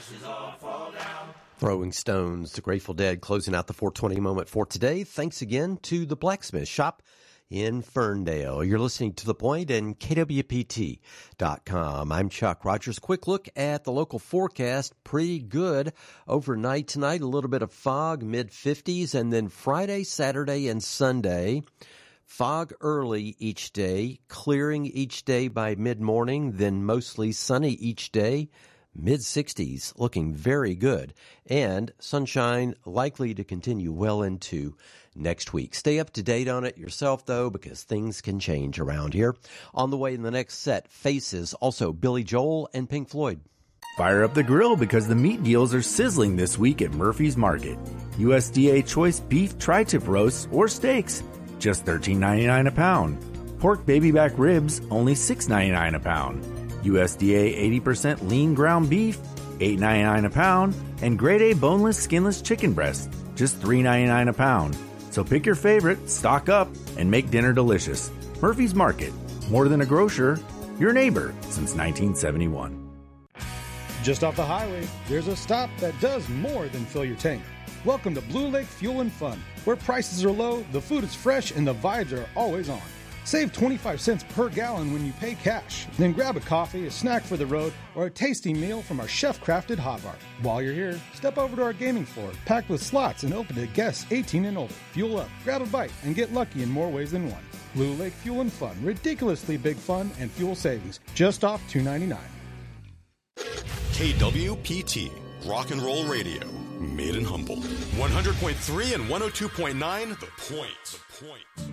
Rolling Stones, The Grateful Dead, closing out the 420 moment for today. Thanks again to the Blacksmith Shop in Ferndale. You're listening to The Point and KWPT.com. I'm Chuck Rogers. Quick look at the local forecast. Pretty good overnight tonight. A little bit of fog, mid-50s, and then Friday, Saturday, and Sunday. Fog early each day, clearing each day by mid-morning, then mostly sunny each day. Mid-60s, looking very good, and sunshine likely to continue well into next week. Stay up to date on it yourself, though, because things can change around here. On the way in the next set, Faces, also Billy Joel and Pink Floyd. Fire up the grill because the meat deals are sizzling this week at Murphy's Market. USDA choice beef tri-tip roasts or steaks, just $13.99 a pound. Pork baby back ribs, only $6.99 a pound. USDA 80% lean ground beef, $8.99 a pound, and grade A boneless, skinless chicken breast, just $3.99 a pound. So pick your favorite, stock up, and make dinner delicious. Murphy's Market, more than a grocer, your neighbor since 1971. Just off the highway, there's a stop that does more than fill your tank. Welcome to Blue Lake Fuel and Fun, where prices are low, the food is fresh, and the vibes are always on. Save 25 cents per gallon when you pay cash. Then grab a coffee, a snack for the road, or a tasty meal from our chef-crafted hot bar. While you're here, step over to our gaming floor, packed with slots and open to guests 18 and older. Fuel up, grab a bite, and get lucky in more ways than one. Blue Lake Fuel and Fun. Ridiculously big fun and fuel savings. Just off $2.99. KWPT, Rock and Roll Radio. Made in Humboldt. 100.3 and 102.9, The Point.